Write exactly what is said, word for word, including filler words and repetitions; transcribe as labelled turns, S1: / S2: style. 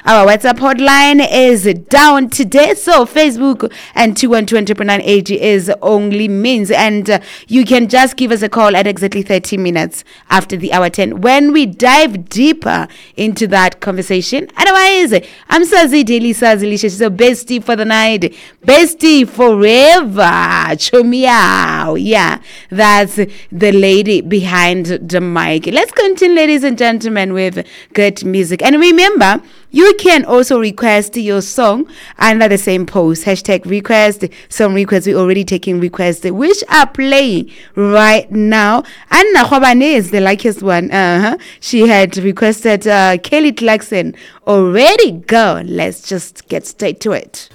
S1: Our WhatsApp hotline is down today. So Facebook and two one two one nine nine eight is only means. And uh, you can just give us a call at exactly thirty minutes after the hour ten when we dive deeper into that conversation. Otherwise, I'm Sazi Daily Sazi. She's a bestie for the night, bestie forever. Chomiao. Yeah, that's the lady behind the mic. Let's continue, ladies and gentlemen, with good music. And remember, you can also request your song under the same post. Hashtag request. Some requests, we're already taking requests, which are playing right now. Anna Khobane is the luckiest one. Uh-huh. She had requested uh, Kelly Clarkson already. Go. Let's just get straight to it.